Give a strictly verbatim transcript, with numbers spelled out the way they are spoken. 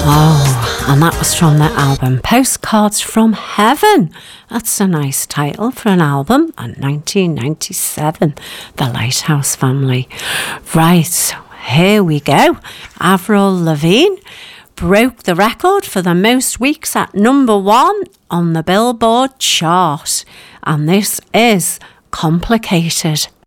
Oh, and that was from their album Postcards from Heaven. That's a nice title for an album. And nineteen ninety-seven, The Lighthouse Family. Right, so here we go. Avril Lavigne broke the record for the most weeks at number one on the Billboard chart. And this is Complicated.